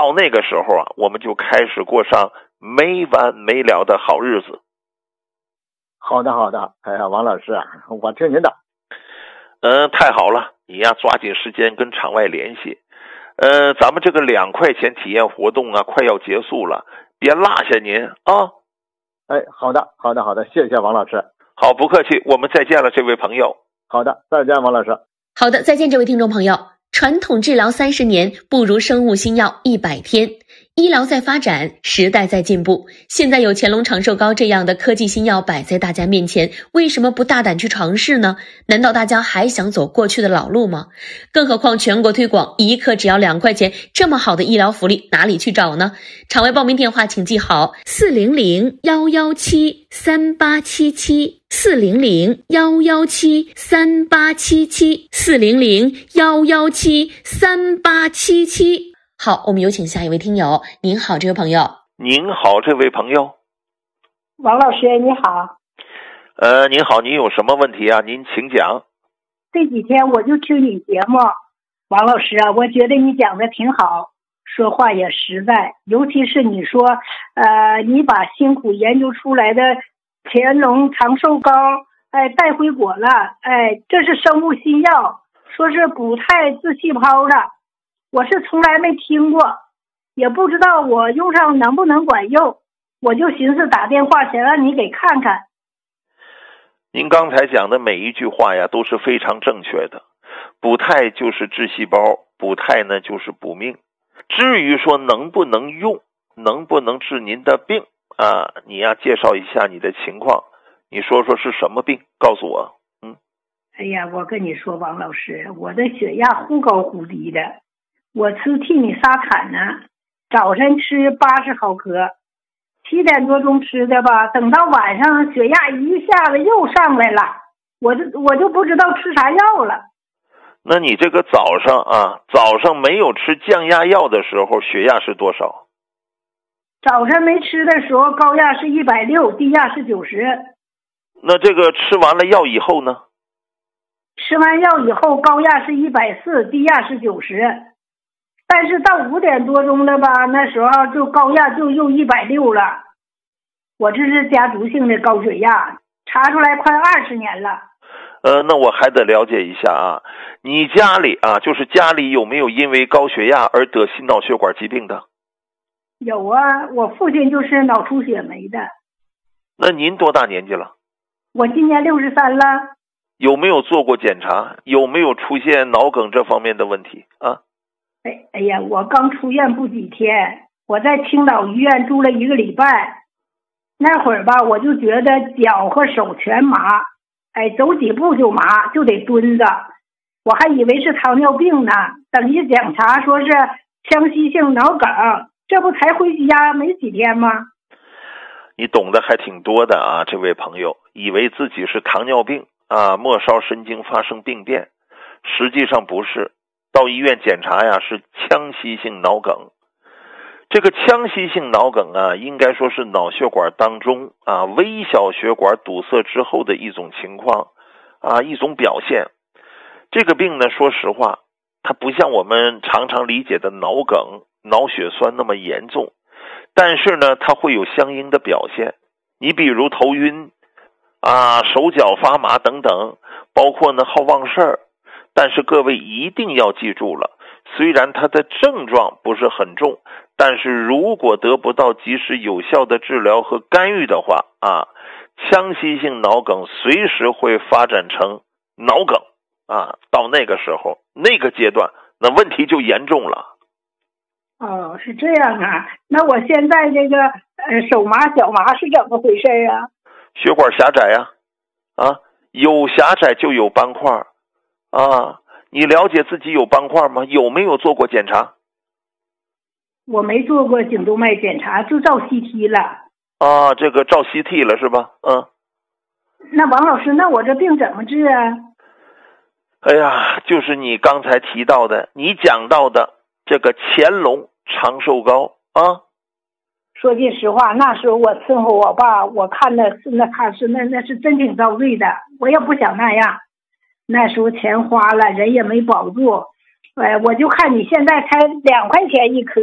到那个时候啊，我们就开始过上没完没了的好日子。 好的，哎呀，王老师啊，我听您的。 太好了，你呀抓紧时间跟场外联系。咱们这个2块钱体验活动啊，快要结束了，别落下您啊。 哎，好的，谢谢王老师。 好，不客气，我们再见了，这位朋友。 好的，再见，王老师。 好的，再见，这位听众朋友。传统治疗30年，不如生物新药100天。医疗在发展，时代在进步，现在有乾隆长寿膏这样的科技新药摆在大家面前，为什么不大胆去尝试呢？难道大家还想走过去的老路吗？更何况全国推广1克只要2块钱，这么好的医疗福利哪里去找呢？场外报名电话请记好，400-117-3877，400-117-3877，400-117-3877。好，我们有请下一位听友。您好，这位朋友。 您好，这位朋友。 王老师你好。 您好，您有什么问题啊？您请讲。 这几天我就听你节目，王老师啊，我觉得你讲的挺好，说话也实在，尤其是你说你把辛苦研究出来的乾隆长寿膏带回国了，这是生物新药，说是补肽治细胞的，我是从来没听过，也不知道我用上能不能管用，我就寻思打电话想让你给看看。 您刚才讲的每一句话呀都是非常正确的，补肽就是治细胞，补肽呢就是补命。至于说能不能用，能不能治您的病啊，你呀介绍一下你的情况，你说说是什么病，告诉我。 哎呀，我跟你说王老师，我的血压忽高忽低的，我吃替米沙坦呢，早晨吃80毫克，7点多钟吃的吧，等到晚上血压一下子又上来了，我就不知道吃啥药了。 那你这个早上没有吃降压药的时候，血压是多少？ 早晨没吃的时候高压是160，低压是90。 那这个吃完了药以后呢？ 吃完药以后高压是140，低压是90。但是到5点多钟了吧，那时候就高压就又160了。我这是家族性的高血压，查出来快20年了。 那我还得了解一下啊，你家里就是家里有没有因为高血压而得心脑血管疾病的？ 有啊，我父亲就是脑出血没的。 那您多大年纪了？ 我今年63了。 有没有做过检查？有没有出现脑梗这方面的问题啊？ 哎呀，我刚出院不几天，我在青岛医院住了1个礼拜。那会儿吧，我就觉得脚和手全麻，走几步就麻，就得蹲着。我还以为是糖尿病呢，等一检查说是腔隙性脑梗，这不才回家没几天吗？ 你懂得还挺多的啊，这位朋友，以为自己是糖尿病末梢神经发生病变，实际上不是，到医院检查呀是腔隙性脑梗。这个腔隙性脑梗应该说是脑血管当中微小血管堵塞之后的一种情况一种表现。这个病呢，说实话，它不像我们常常理解的脑梗、脑血栓那么严重，但是呢，它会有相应的表现。你比如头晕手脚发麻等等，包括呢好忘事儿。但是各位一定要记住了，虽然它的症状不是很重，但是如果得不到及时有效的治疗和干预的话腔隙性脑梗随时会发展成脑梗到那个时候那个阶段，那问题就严重了。 哦，是这样啊。那我现在这个手麻脚麻是怎么回事啊？ 血管狭窄有狭窄就有斑块你了解自己有斑块吗？有没有做过检查？ 我没做过颈动脉检查，就照 CT 了。 这个照 CT 了是吧？ 那王老师，那我这病怎么治啊？ 哎呀，就是你刚才提到的，你讲到的这个乾隆长寿膏说句实话，那时候我伺候我爸，我看那是真挺遭罪的，我也不想那样。那时候钱花了，人也没保住，我就看你现在才2块钱1颗。